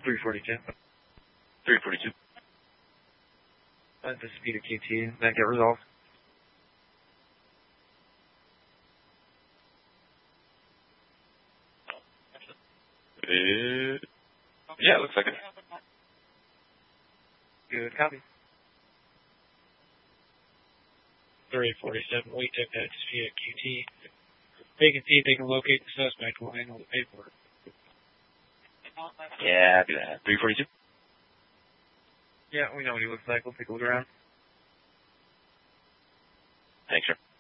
342. 342. Dispute a QT. That get resolved. Yeah, looks like it. Good copy. 347, we took that dispute at QT. They can see if they can locate the suspect. We'll handle the paperwork. Yeah, do that. 342. Yeah, we know what he looks like. We'll take a look around. Thanks, sir.